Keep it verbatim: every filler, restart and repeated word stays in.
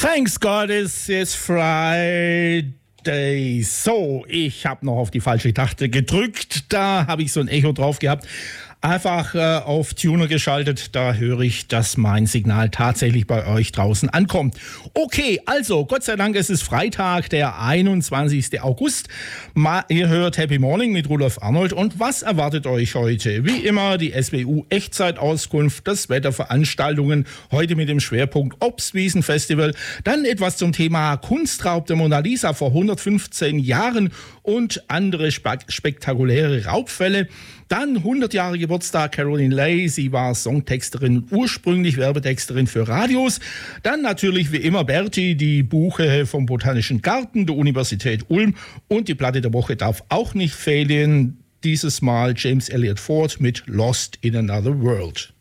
Thanks God it's, it's Friday. So, ich habe noch auf die falsche Taste gedrückt. Da habe ich so ein Echo drauf gehabt. Einfach äh, auf Tuner geschaltet, da höre ich, dass mein Signal tatsächlich bei euch draußen ankommt. Okay, also Gott sei Dank, es ist Freitag, der einundzwanzigsten August. Ma, ihr hört Happy Morning mit Rudolf Arnold. Und was erwartet euch heute? Wie immer die S W U-Echtzeitauskunft, das Wetter, Veranstaltungen, heute mit dem Schwerpunkt Obstwiesenfestival. Dann etwas zum Thema Kunstraub der Mona Lisa vor hundertfünfzehn Jahren und andere spe- spektakuläre Raubfälle. Dann hundert Jahre Geburtstag Caroline Lay, sie war Songtexterin und ursprünglich Werbetexterin für Radios. Dann natürlich wie immer Berti, die Buche vom Botanischen Garten der Universität Ulm. Und die Platte der Woche darf auch nicht fehlen. Dieses Mal James Elliott Ford mit Lost in Another World.